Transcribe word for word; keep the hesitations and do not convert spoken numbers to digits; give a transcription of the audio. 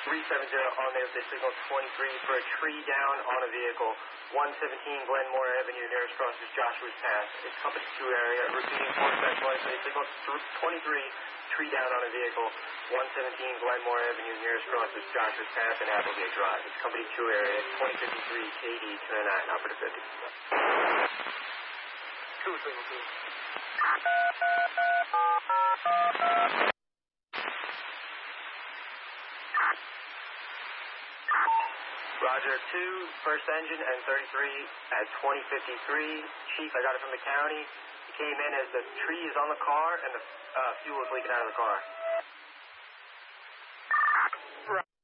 three seventy on there, they signal twenty-three for a tree down on a vehicle. one seventeen Glenmore Avenue, nearest cross is Joshua's Pass. It's Company two area. Repeating four specialized, they signal twenty-three, tree down on a vehicle. one seventeen Glenmore Avenue, nearest cross is Joshua's Pass and Applegate Drive. It's Company two area, twenty fifty-three K D two oh nine, operative fifty. two signal two. Roger, two, first engine, and thirty-three at twenty fifty-three. Chief, I got it from the county. It came in as the tree is on the car and the uh, fuel is leaking out of the car.